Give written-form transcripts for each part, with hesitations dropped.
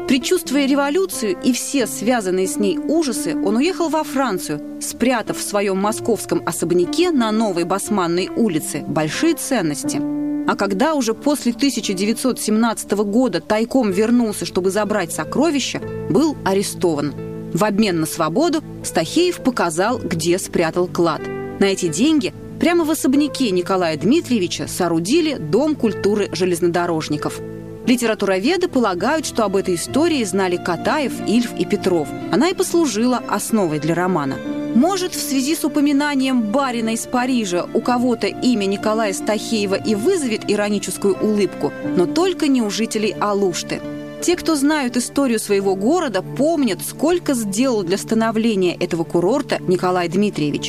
Предчувствуя революцию и все связанные с ней ужасы, он уехал во Францию, спрятав в своем московском особняке на Новой Басманной улице большие ценности. А когда уже после 1917 года тайком вернулся, чтобы забрать сокровища, был арестован. В обмен на свободу Стахеев показал, где спрятал клад. На эти деньги прямо в особняке Николая Дмитриевича соорудили Дом культуры железнодорожников. Литературоведы полагают, что об этой истории знали Катаев, Ильф и Петров. Она и послужила основой для романа. Может, в связи с упоминанием барина из Парижа у кого-то имя Николая Стахеева и вызовет ироническую улыбку, но только не у жителей Алушты. Те, кто знают историю своего города, помнят, сколько сделал для становления этого курорта Николай Дмитриевич.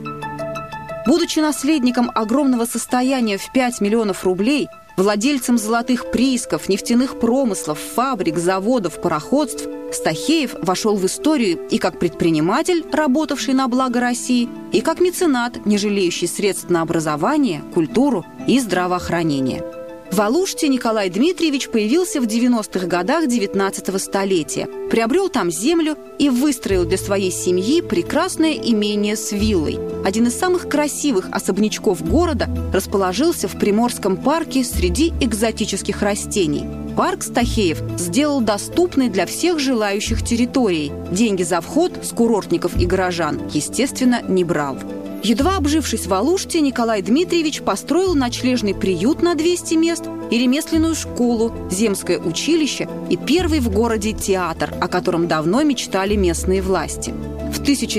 Будучи наследником огромного состояния в 5 миллионов рублей, владельцем золотых приисков, нефтяных промыслов, фабрик, заводов, пароходств, Стахеев вошел в историю и как предприниматель, работавший на благо России, и как меценат, не жалеющий средств на образование, культуру и здравоохранение. В Алуште Николай Дмитриевич появился в 90-х годах 19-го столетия, приобрел там землю и выстроил для своей семьи прекрасное имение с виллой. Один из самых красивых особнячков города расположился в Приморском парке среди экзотических растений. Парк Стахеев сделал доступной для всех желающих территорией. Деньги за вход с курортников и горожан, естественно, не брал. Едва обжившись в Алуште, Николай Дмитриевич построил ночлежный приют на 200 мест и ремесленную школу, земское училище и первый в городе театр, о котором давно мечтали местные власти. В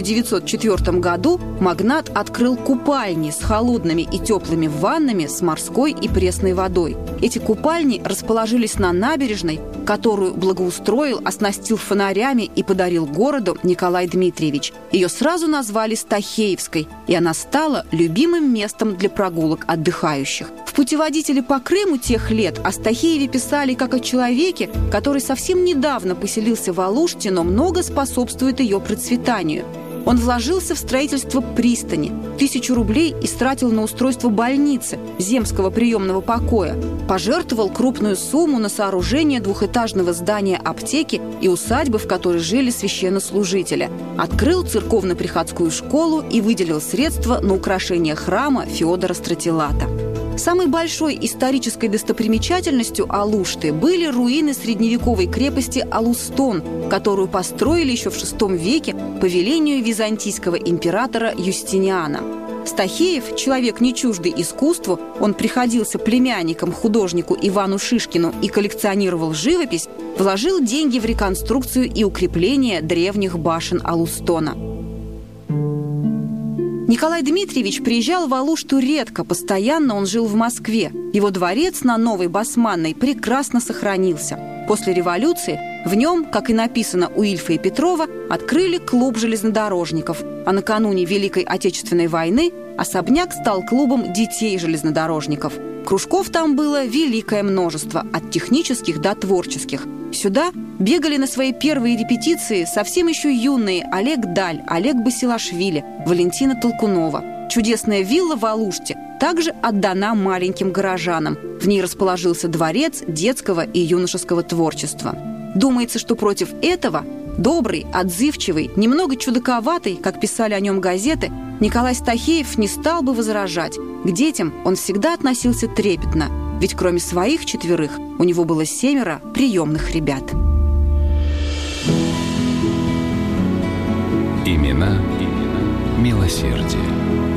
1904 году магнат открыл купальни с холодными и теплыми ваннами с морской и пресной водой. Эти купальни расположились на набережной, которую благоустроил, оснастил фонарями и подарил городу Николай Дмитриевич. Ее сразу назвали Стахеевской, и она стала любимым местом для прогулок отдыхающих. В путеводителе по Крыму тех лет о Стахееве писали как о человеке, который совсем недавно поселился в Алуште, но много способствует ее процветанию. Он вложился в строительство пристани, 1000 рублей истратил на устройство больницы, земского приемного покоя, пожертвовал крупную сумму на сооружение двухэтажного здания аптеки и усадьбы, в которой жили священнослужители, открыл церковно-приходскую школу и выделил средства на украшение храма Феодора Стратилата. Самой большой исторической достопримечательностью Алушты были руины средневековой крепости Алустон, которую построили еще в VI веке по велению византийского императора Юстиниана. Стахеев, человек не чуждый искусству, он приходился племянником художнику Ивану Шишкину и коллекционировал живопись, вложил деньги в реконструкцию и укрепление древних башен Алустона. Николай Дмитриевич приезжал в Алушту редко, постоянно он жил в Москве. Его дворец на Новой Басманной прекрасно сохранился. После революции в нем, как и написано у Ильфа и Петрова, открыли клуб железнодорожников, а накануне Великой Отечественной войны особняк стал клубом детей железнодорожников. Кружков там было великое множество, от технических до творческих. Сюда бегали на свои первые репетиции совсем еще юные Олег Даль, Олег Басилашвили, Валентина Толкунова. Чудесная вилла в Алуште также отдана маленьким горожанам. В ней расположился дворец детского и юношеского творчества. Думается, что против этого добрый, отзывчивый, немного чудаковатый, как писали о нем газеты, Николай Стахеев не стал бы возражать. К детям он всегда относился трепетно, ведь кроме своих 4 у него было 7 приемных ребят. Имена милосердия.